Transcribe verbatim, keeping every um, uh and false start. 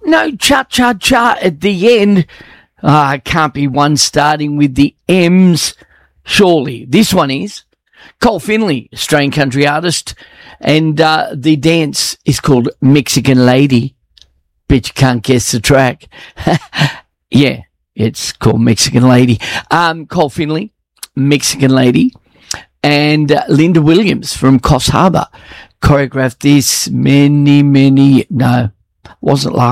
no cha-cha-cha at the end. Ah, can't be one starting with the M's, surely. This one is Cole Finley, Australian country artist, and uh, the dance is called Mexican Lady. Bet you can't guess the track. Yeah, it's called Mexican Lady. Um, Cole Finley, Mexican Lady, and uh, Linda Williams from Coffs Harbour choreographed this many, many, no, wasn't last